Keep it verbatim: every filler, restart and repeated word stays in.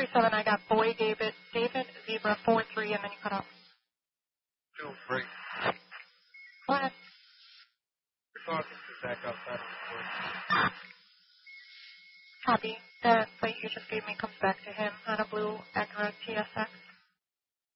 three seven, I got boy David, David, zebra, four three, and then you cut off. Two, break. Go ahead. You're talking to Zach outside of the court. Copy. The plate you just gave me comes back to him on a blue Acura T S X.